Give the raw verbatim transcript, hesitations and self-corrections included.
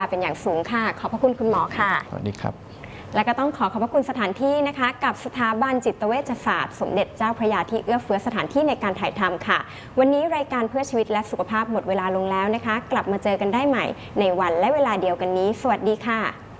เป็นอย่างสูงค่ะขอบพระคุณคุณหมอค่ะสวัสดีครับและก็ต้องขอขอบพระคุณสถานที่นะคะกับสถาบันจิตเวชศาสตร์สมเด็จเจ้าพระยาที่เอื้อเฟื้อสถานที่ในการถ่ายทำค่ะวันนี้รายการเพื่อชีวิตและสุขภาพหมดเวลาลงแล้วนะคะกลับมาเจอกันได้ใหม่ในวันและเวลาเดียวกันนี้สวัสดีค่ะ